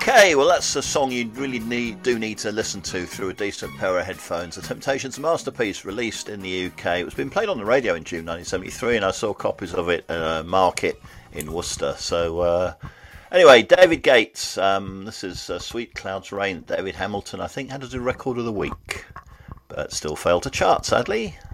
Okay, well that's a song you really do need to listen to through a decent pair of headphones. The Temptations' masterpiece, released in the UK. It was been played on the radio in June 1973, and I saw copies of it at a market in Worcester. So anyway, David Gates, this is Sweet Clouds Rain. David Hamilton, I think, had as a record of the week, but still failed to chart, sadly.